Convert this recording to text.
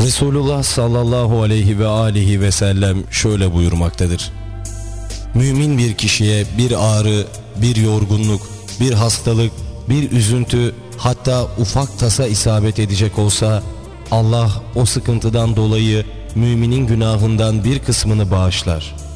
Resulullah sallallahu aleyhi ve aleyhi ve sellem şöyle buyurmaktadır: mümin bir kişiye bir ağrı, bir yorgunluk, bir hastalık, bir üzüntü, hatta ufak tasa isabet edecek olsa, Allah o sıkıntıdan dolayı müminin günahından bir kısmını bağışlar.